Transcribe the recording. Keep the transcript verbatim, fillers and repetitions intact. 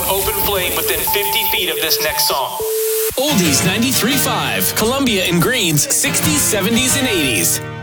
open flame within fifty feet of this next song. Oldies ninety-three point five, Columbia and Green's sixties, seventies, and eighties.